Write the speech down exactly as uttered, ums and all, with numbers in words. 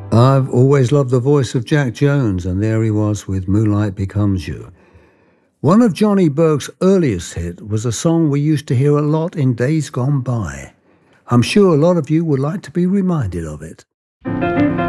I've always loved the voice of Jack Jones, and there he was with Moonlight Becomes You. One of Johnny Burke's earliest hits was a song we used to hear a lot in days gone by. I'm sure a lot of you would like to be reminded of it.